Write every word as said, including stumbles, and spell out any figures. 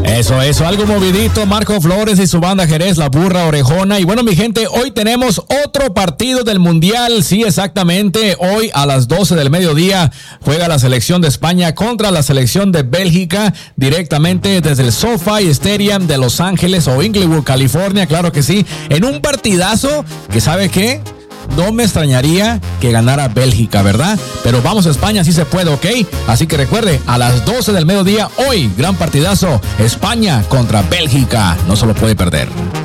Eso, eso, algo movidito. Marco Flores y su banda Jerez, la burra orejona. Y bueno, mi gente, hoy tenemos otro partido del Mundial. Sí, exactamente. Hoy a las doce del mediodía juega la selección de España contra la selección de Bélgica directamente desde el SoFi Stadium de Los Ángeles o Inglewood, California. Claro que sí. En un partidazo que, ¿sabe qué? No me extrañaría que ganara Bélgica, ¿verdad? Pero vamos a España, sí se puede, ¿ok? Así que recuerde, a las doce del mediodía, hoy, gran partidazo, España contra Bélgica. No se lo puede perder.